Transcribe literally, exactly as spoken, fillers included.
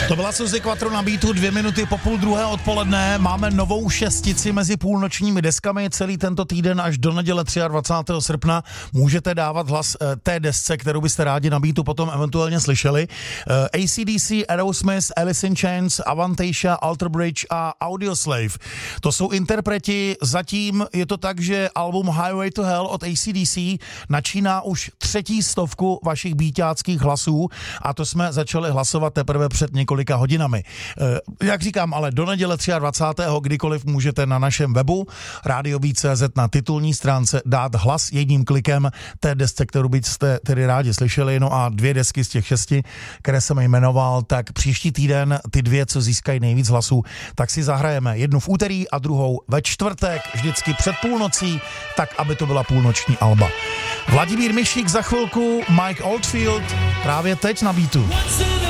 To byla Suzy Quattro na beatu, dvě minuty po půl druhé odpoledne. Máme novou šestici mezi půlnočními deskami. Celý tento týden až do neděle dvacátého třetího srpna můžete dávat hlas e, té desce, kterou byste rádi na beatu potom eventuálně slyšeli. E, A C D C, Aerosmith, Alice in Chains, Avantasia, Alter Bridge a Audioslave. To jsou interpreti. Zatím je to tak, že album Highway to Hell od A C D C načíná už třetí stovku vašich beatáckých hlasů a to jsme začali hlasovat teprve před několika hodinami. E, jak říkám, ale do neděle dvacátého třetího kdykoliv můžete na našem webu Radio Beat tečka cé zet na titulní stránce dát hlas jedním klikem té desce, kterou byste tedy rádi slyšeli. No a dvě desky z těch šesti, které jsem jmenoval, tak příští týden ty dvě, co získají nejvíc hlasů, tak si zahrajeme jednu v úterý a druhou ve čtvrtek, vždycky před půlnocí, tak aby to byla půlnoční alba. Vladimír Mišík za chvilku, Mike Oldfield právě teď na beatu.